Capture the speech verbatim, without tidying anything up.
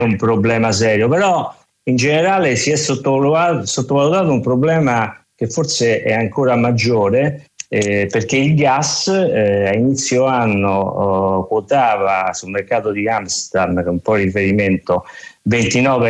un problema serio, però in generale si è sottovalutato, sottovalutato un problema che forse è ancora maggiore, eh, perché il gas eh, a inizio anno eh, quotava sul mercato di Amsterdam, che è un po' il riferimento, ventinove